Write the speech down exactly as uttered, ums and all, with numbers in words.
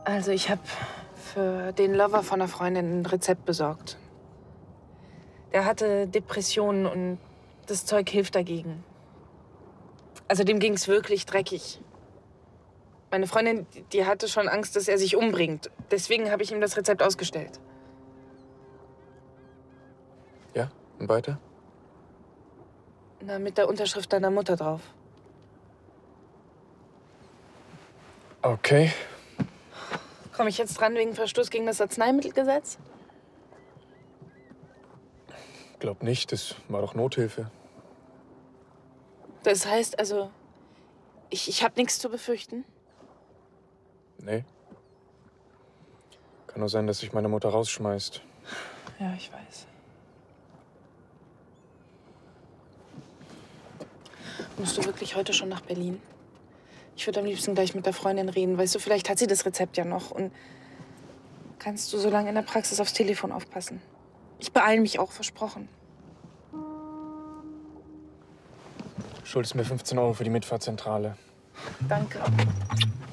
Also ich habe für den Lover von einer Freundin ein Rezept besorgt. Der hatte Depressionen und das Zeug hilft dagegen. Also dem ging's wirklich dreckig. Meine Freundin, die hatte schon Angst, dass er sich umbringt. Deswegen habe ich ihm das Rezept ausgestellt. Ja, und weiter? Na, mit der Unterschrift deiner Mutter drauf. Okay. Komme ich jetzt dran wegen Verstoß gegen das Arzneimittelgesetz? Glaub nicht, das war doch Nothilfe. Das heißt also, ich, ich habe nichts zu befürchten? Nee. Kann nur sein, dass sich meine Mutter rausschmeißt. Ja, ich weiß. Musst du wirklich heute schon nach Berlin? Ich würde am liebsten gleich mit der Freundin reden. Weißt du, vielleicht hat sie das Rezept ja noch. Und kannst du so lange in der Praxis aufs Telefon aufpassen? Ich beeile mich auch, versprochen. Schuldest mir fünfzehn Euro für die Mitfahrzentrale. Danke.